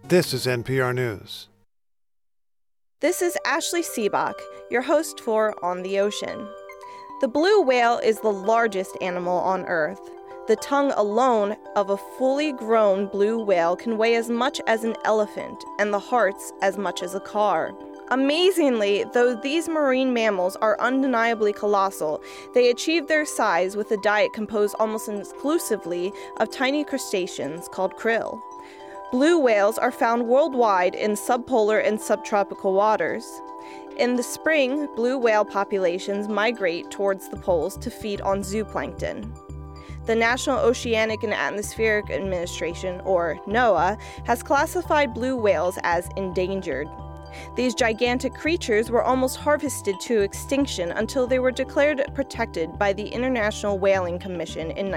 This is NPR News. This is Ashley Seebach, your host for On the Ocean. The blue whale is the largest animal on Earth. The tongue alone of a fully grown blue whale can weigh as much as an elephant, and the hearts as much as a car. Amazingly, though these marine mammals are undeniably colossal, they achieve their size with a diet composed almost exclusively of tiny crustaceans called krill. Blue whales are found worldwide in subpolar and subtropical waters. In the spring, blue whale populations migrate towards the poles to feed on zooplankton. The National Oceanic and Atmospheric Administration, or NOAA, has classified blue whales as endangered. These gigantic creatures were almost harvested to extinction until they were declared protected by the International Whaling Commission in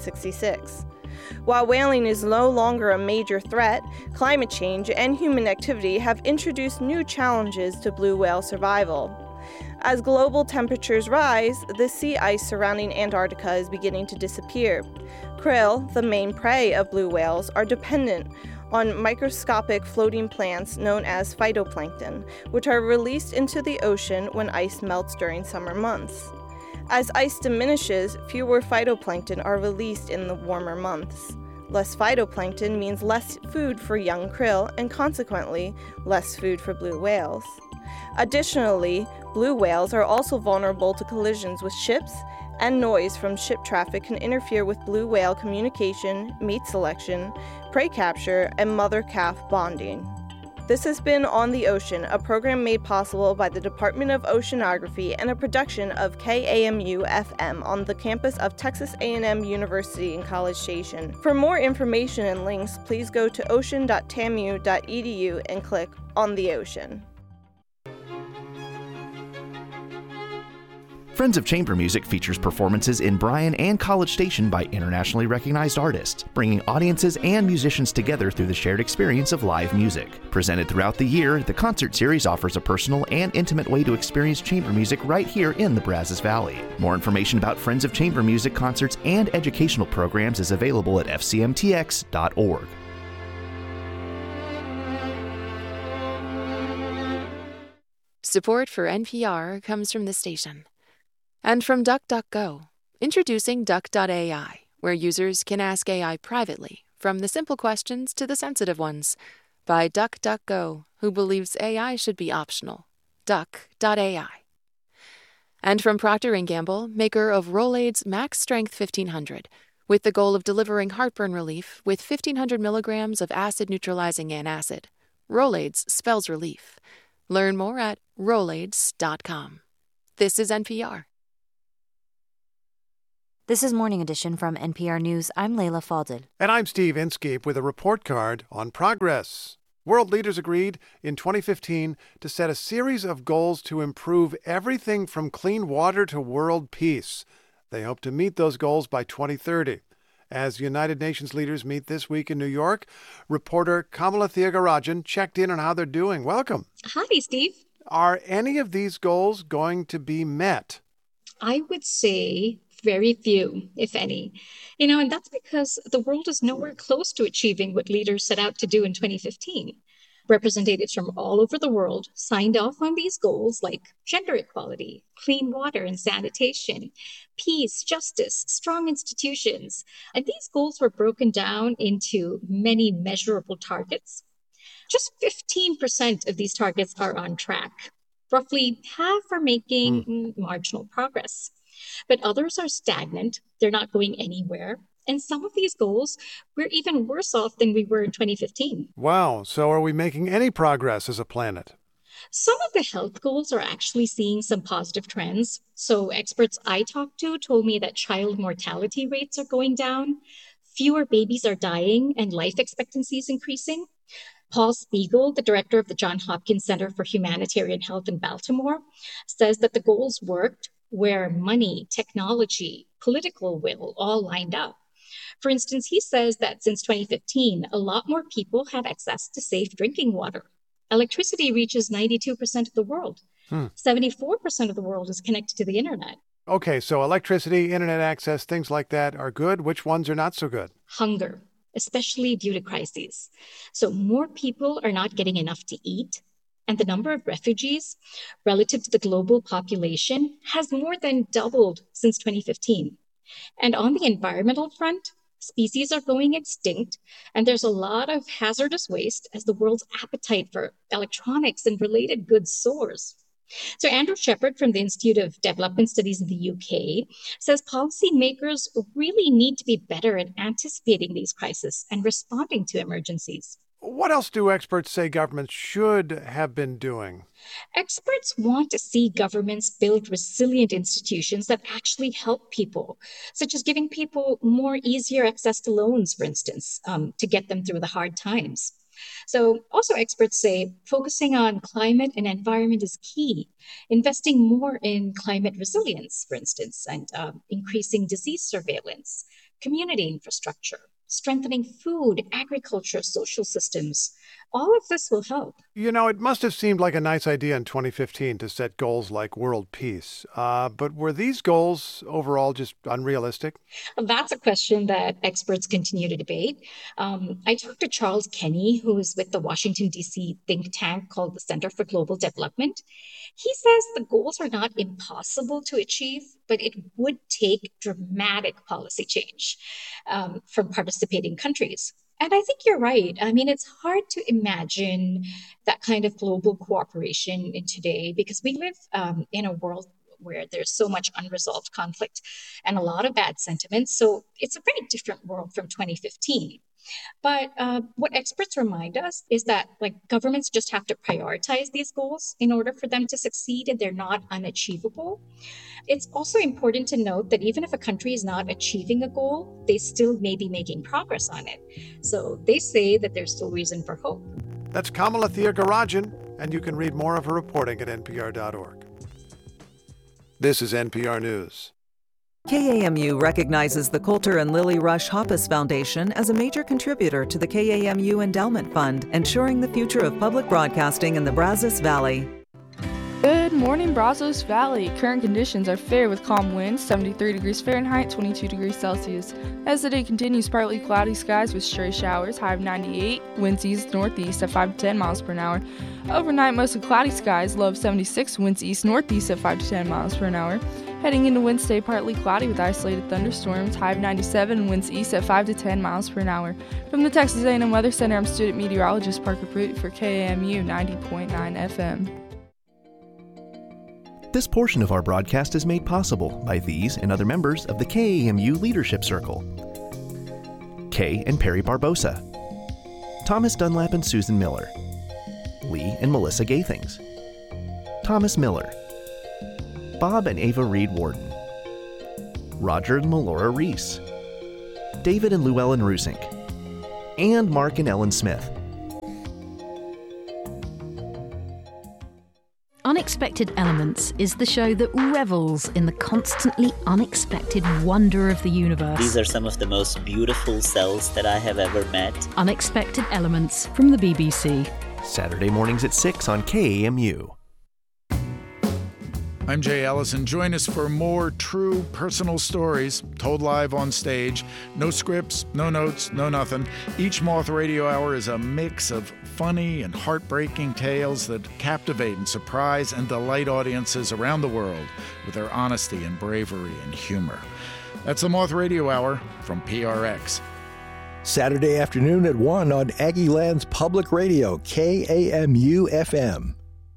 1966. While whaling is no longer a major threat, climate change and human activity have introduced new challenges to blue whale survival. As global temperatures rise, the sea ice surrounding Antarctica is beginning to disappear. Krill, the main prey of blue whales, are dependent on microscopic floating plants known as phytoplankton, which are released into the ocean when ice melts during summer months. As ice diminishes, fewer phytoplankton are released in the warmer months. Less phytoplankton means less food for young krill and consequently less food for blue whales. Additionally, blue whales are also vulnerable to collisions with ships, and noise from ship traffic can interfere with blue whale communication, mate selection, prey capture, and mother-calf bonding. This has been On the Ocean, a program made possible by the Department of Oceanography and a production of KAMU-FM on the campus of Texas A&M University in College Station. For more information and links, please go to ocean.tamu.edu and click On the Ocean. Friends of Chamber Music features performances in Bryan and College Station by internationally recognized artists, bringing audiences and musicians together through the shared experience of live music. Presented throughout the year, the concert series offers a personal and intimate way to experience chamber music right here in the Brazos Valley. More information about Friends of Chamber Music concerts and educational programs is available at fcmtx.org. Support for NPR comes from the station. And from DuckDuckGo, introducing Duck.ai, where users can ask AI privately, from the simple questions to the sensitive ones, by DuckDuckGo, who believes AI should be optional. Duck.ai. And from Procter & Gamble, maker of Rolaids Max Strength 1500, with the goal of delivering heartburn relief with 1,500 milligrams of acid-neutralizing antacid. Rolaids spells relief. Learn more at Rolaids.com. This is NPR. This is Morning Edition from NPR News. I'm Layla Faldel. And I'm Steve Inskeep with a report card on progress. World leaders agreed in 2015 to set a series of goals to improve everything from clean water to world peace. They hope to meet those goals by 2030. As United Nations leaders meet this week in New York, reporter Kamala Thiagarajan checked in on how they're doing. Welcome. Hi, Steve. Are any of these goals going to be met? I would say very few, if any. And that's because the world is nowhere close to achieving what leaders set out to do in 2015. Representatives from all over the world signed off on these goals like gender equality, clean water and sanitation, peace, justice, strong institutions. And these goals were broken down into many measurable targets. Just 15% of these targets are on track. Roughly half are making marginal progress. But others are stagnant, they're not going anywhere, and some of these goals, we're even worse off than we were in 2015. Wow, so are we making any progress as a planet? Some of the health goals are actually seeing some positive trends. So experts I talked to told me that child mortality rates are going down, fewer babies are dying, and life expectancy is increasing. Paul Spiegel, the director of the Johns Hopkins Center for Humanitarian Health in Baltimore, says that the goals worked where money, technology, political will all lined up. For instance, he says that since 2015, a lot more people have access to safe drinking water. Electricity reaches 92% of the world. 74% of the world is connected to the internet. Okay, so electricity, internet access, things like that are good. Which ones are not so good? Hunger. especially due to crises. So more people are not getting enough to eat, and the number of refugees relative to the global population has more than doubled since 2015. And on the environmental front, species are going extinct, and there's a lot of hazardous waste as the world's appetite for electronics and related goods soars. So Andrew Shepherd from the Institute of Development Studies in the UK says policymakers really need to be better at anticipating these crises and responding to emergencies. What else do experts say governments should have been doing? Experts want to see governments build resilient institutions that actually help people, such as giving people more easier access to loans, for instance, to get them through the hard times. So also experts say focusing on climate and environment is key. Investing more in climate resilience, for instance, and increasing disease surveillance, community infrastructure, strengthening food, agriculture, social systems. All of this will help. You know, it must have seemed like a nice idea in 2015 to set goals like world peace. But were these goals overall just unrealistic? That's a question that experts continue to debate. I talked to Charles Kenny, who is with the Washington, D.C. think tank called the Center for Global Development. He says the goals are not impossible to achieve, but it would take dramatic policy change from participating countries. And I think you're right. I mean, it's hard to imagine that kind of global cooperation in today because we live in a world where there's so much unresolved conflict and a lot of bad sentiments. So it's a very different world from 2015. But what experts remind us is that governments just have to prioritize these goals in order for them to succeed, and they're not unachievable. It's also important to note that even if a country is not achieving a goal, they still may be making progress on it. So they say that there's still reason for hope. That's Kamala Thiagarajan, and you can read more of her reporting at npr.org. This is NPR News. KAMU recognizes the Coulter and Lily Rush Hoppus Foundation as a major contributor to the KAMU Endowment Fund, ensuring the future of public broadcasting in the Brazos Valley. Good morning, Brazos Valley. Current conditions are fair with calm winds, 73 degrees Fahrenheit, 22 degrees Celsius. As the day continues, partly cloudy skies with stray showers, high of 98, winds east-northeast at 5 to 10 miles per hour. Overnight, mostly cloudy skies, low of 76, winds east-northeast at 5 to 10 miles per hour. Heading into Wednesday, partly cloudy with isolated thunderstorms, high of 97, winds east at 5 to 10 miles per hour. From the Texas A&M Weather Center, I'm student meteorologist Parker Pruitt for KAMU 90.9 FM. This portion of our broadcast is made possible by these and other members of the KAMU Leadership Circle. Kay and Perry Barbosa, Thomas Dunlap and Susan Miller, Lee and Melissa Gathings, Thomas Miller, Bob and Ava Reed Warden, Roger and Melora Reese, David and Llewellyn Rusink, and Mark and Ellen Smith. Unexpected Elements is the show that revels in the constantly unexpected wonder of the universe. These are some of the most beautiful cells that I have ever met. Unexpected Elements from the BBC. Saturday mornings at 6 on KAMU. I'm Jay Ellison. Join us for more true personal stories told live on stage. No scripts, no notes, no nothing. Each Moth Radio Hour is a mix of funny and heartbreaking tales that captivate and surprise and delight audiences around the world with their honesty and bravery and humor. That's the Moth Radio Hour from PRX. Saturday afternoon at 1 on Aggieland's Public Radio, KAMU-FM.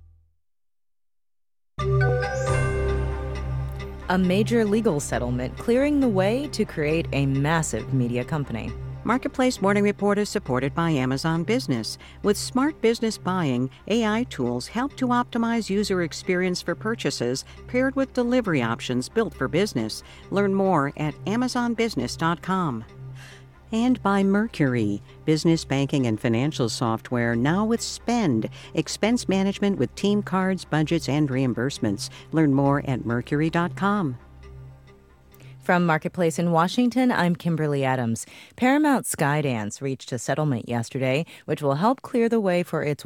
A major legal settlement clearing the way to create a massive media company. Marketplace Morning Report is supported by Amazon Business. With smart business buying, AI tools help to optimize user experience for purchases, paired with delivery options built for business. Learn more at amazonbusiness.com. And by Mercury, business banking and financial software now with Spend, expense management with team cards, budgets, and reimbursements. Learn more at mercury.com. From Marketplace in Washington, I'm Kimberly Adams. Paramount Skydance reached a settlement yesterday, which will help clear the way for its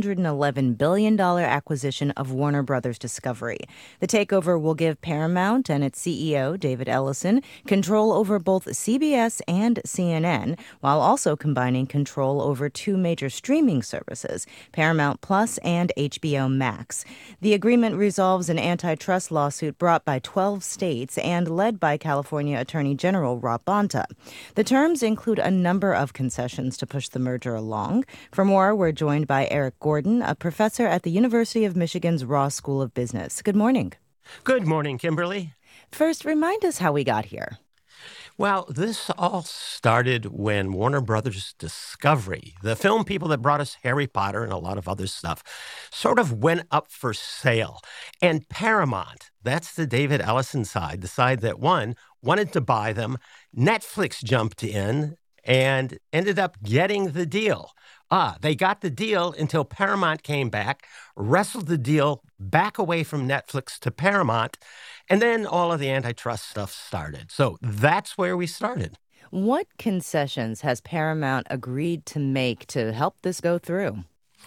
$111 billion acquisition of Warner Brothers Discovery. The takeover will give Paramount and its CEO, David Ellison, control over both CBS and CNN, while also combining control over two major streaming services, Paramount Plus and HBO Max. The agreement resolves an antitrust lawsuit brought by 12 states and led by California Attorney General Rob Bonta. The terms include a number of concessions to push the merger along. For more, we're joined by Eric Gordon, a professor at the University of Michigan's Ross School of Business. Good morning. Good morning, Kimberly. First, remind us how we got here. Well, this all started when Warner Brothers Discovery, the film people that brought us Harry Potter and a lot of other stuff, sort of went up for sale. And Paramount, that's the David Ellison side, the side that wanted to buy them. Netflix jumped in and ended up getting the deal. They got the deal until Paramount came back, wrestled the deal back away from Netflix to Paramount, and then all of the antitrust stuff started. So that's where we started. What concessions has Paramount agreed to make to help this go through?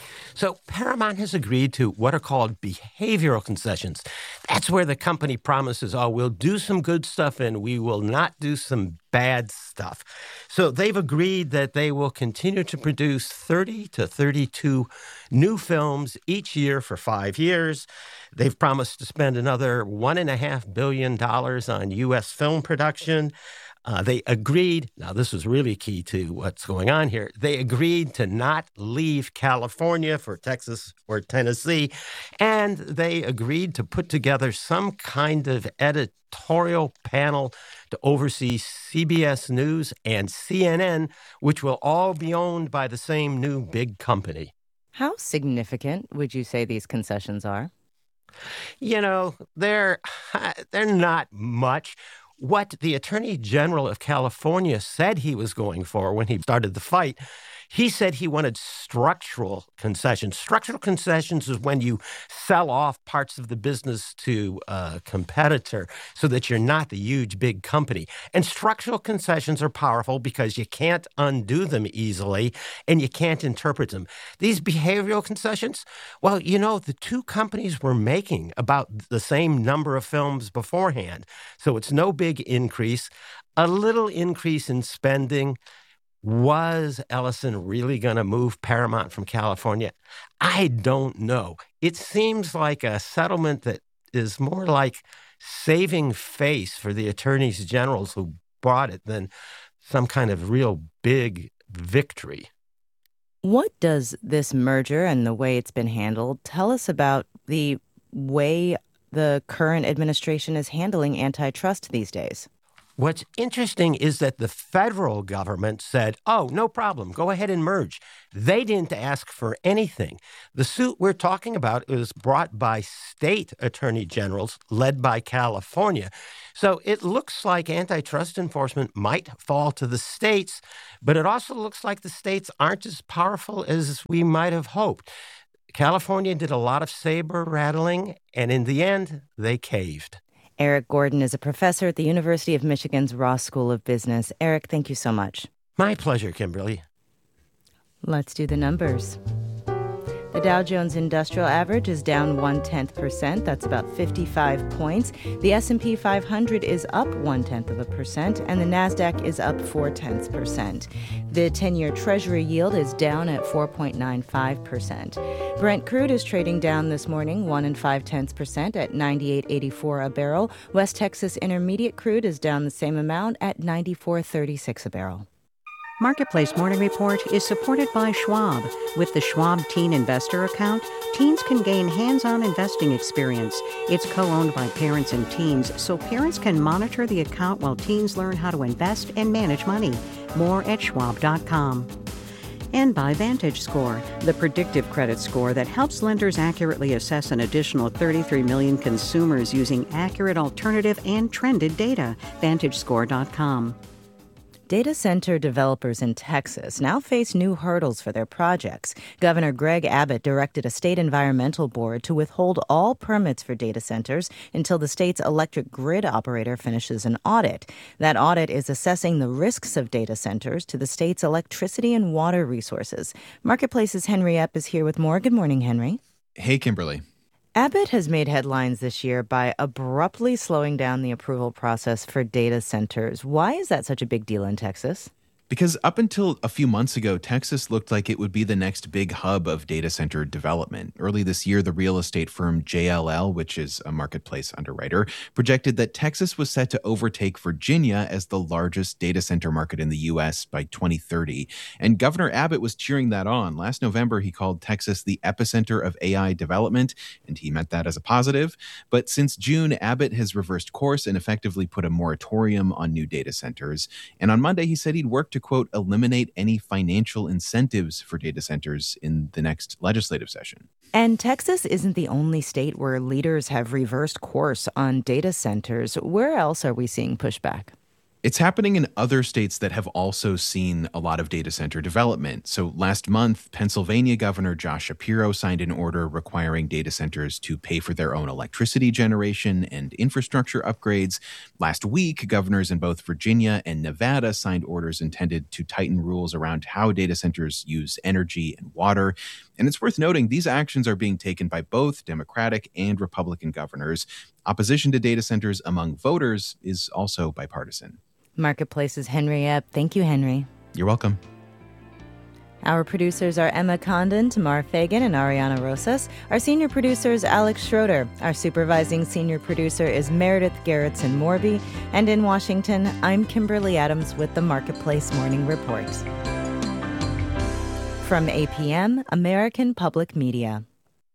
So Paramount has agreed to what are called behavioral concessions. That's where the company promises, we'll do some good stuff and we will not do some bad stuff. So they've agreed that they will continue to produce 30 to 32 new films each year for 5 years. They've promised to spend another $1.5 billion on U.S. film production. They agreed, now this is really key to what's going on here, they agreed to not leave California for Texas or Tennessee, and they agreed to put together some kind of editorial panel to oversee CBS News and CNN, which will all be owned by the same new big company. How significant would you say these concessions are? You know, they're not much. What the Attorney General of California said he was going for when he started the fight, he said he wanted structural concessions. Structural concessions is when you sell off parts of the business to a competitor so that you're not the huge big company. And structural concessions are powerful because you can't undo them easily and you can't interpret them. These behavioral concessions, well, you know, the two companies were making about the same number of films beforehand. So it's no big increase, a little increase in spending. Was Ellison really going to move Paramount from California? I don't know. It seems like a settlement that is more like saving face for the attorneys generals who bought it than some kind of real big victory. What does this merger and the way it's been handled tell us about the way the current administration is handling antitrust these days? What's interesting is that the federal government said, no problem, go ahead and merge. They didn't ask for anything. The suit we're talking about is brought by state attorney generals led by California. So it looks like antitrust enforcement might fall to the states, but it also looks like the states aren't as powerful as we might have hoped. California did a lot of saber rattling, and in the end, they caved. Eric Gordon is a professor at the University of Michigan's Ross School of Business. Eric, thank you so much. My pleasure, Kimberly. Let's do the numbers. The Dow Jones Industrial Average is down 0.1%. That's about 55 points. The S&P 500 is up 0.1%, and the Nasdaq is up 0.4%. The 10-year Treasury yield is down at 4.95%. Brent crude is trading down this morning 1 5/10% at $98.84 a barrel. West Texas Intermediate crude is down the same amount at $94.36 a barrel. Marketplace Morning Report is supported by Schwab. With the Schwab Teen Investor Account, teens can gain hands-on investing experience. It's co-owned by parents and teens, so parents can monitor the account while teens learn how to invest and manage money. More at schwab.com. And by VantageScore, the predictive credit score that helps lenders accurately assess an additional 33 million consumers using accurate alternative and trended data. VantageScore.com. Data center developers in Texas now face new hurdles for their projects. Governor Greg Abbott directed a state environmental board to withhold all permits for data centers until the state's electric grid operator finishes an audit. That audit is assessing the risks of data centers to the state's electricity and water resources. Marketplace's Henry Epp is here with more. Good morning, Henry. Hey, Kimberly. Abbott has made headlines this year by abruptly slowing down the approval process for data centers. Why is that such a big deal in Texas? Because up until a few months ago, Texas looked like it would be the next big hub of data center development. Early this year, the real estate firm JLL, which is a marketplace underwriter, projected that Texas was set to overtake Virginia as the largest data center market in the U.S. by 2030. And Governor Abbott was cheering that on. Last November, he called Texas the epicenter of AI development, and he meant that as a positive. But since June, Abbott has reversed course and effectively put a moratorium on new data centers. And on Monday, he said he'd work to, quote, eliminate any financial incentives for data centers in the next legislative session. And Texas isn't the only state where leaders have reversed course on data centers. Where else are we seeing pushback? It's happening in other states that have also seen a lot of data center development. So last month, Pennsylvania Governor Josh Shapiro signed an order requiring data centers to pay for their own electricity generation and infrastructure upgrades. Last week, governors in both Virginia and Nevada signed orders intended to tighten rules around how data centers use energy and water. And it's worth noting these actions are being taken by both Democratic and Republican governors. Opposition to data centers among voters is also bipartisan. Marketplace's Henry Epp. Thank you, Henry. You're welcome. Our producers are Emma Condon, Tamar Fagan, and Ariana Rosas. Our senior producer is Alex Schroeder. Our supervising senior producer is Meredith Gerritsen-Morby. And in Washington, I'm Kimberly Adams with the Marketplace Morning Report. From APM, American Public Media.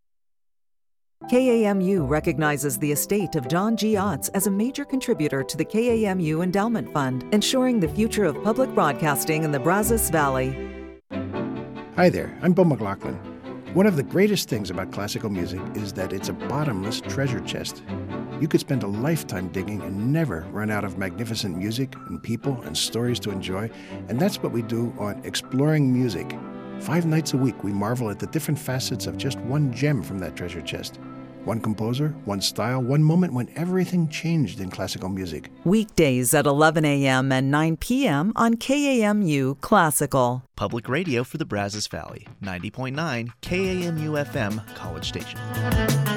KAMU recognizes the estate of John G. Otts as a major contributor to the KAMU Endowment Fund, ensuring the future of public broadcasting in the Brazos Valley. Hi there, I'm Bo McLaughlin. One of the greatest things about classical music is that it's a bottomless treasure chest. You could spend a lifetime digging and never run out of magnificent music and people and stories to enjoy, and that's what we do on Exploring Music. 5 nights a week, we marvel at the different facets of just one gem from that treasure chest. One composer, one style, one moment when everything changed in classical music. Weekdays at 11 a.m. and 9 p.m. on KAMU Classical. Public radio for the Brazos Valley, 90.9 KAMU FM, College Station.